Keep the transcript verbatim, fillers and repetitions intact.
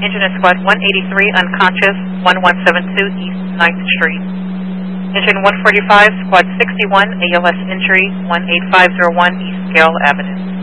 Engine at Squad one eighty-three, unconscious, one one seven two East ninth Street. Engine one forty-five, Squad sixty-one, A L S injury, one eight five zero one East Gale Avenue.